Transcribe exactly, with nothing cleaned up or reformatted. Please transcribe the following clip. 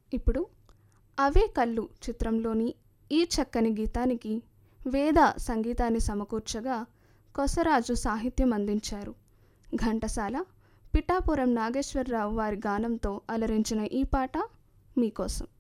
ఇప్పుడు అవే కళ్ళు చిత్రంలోని ఈ చక్కని గీతానికి వేద సంగీతాన్ని సమకూర్చగా కొసరాజు సాహిత్యం అందించారు. ఘంటసాల పిఠాపురం నాగేశ్వరరావు వారి గానంతో అలరించిన ఈ పాట మీకోసం.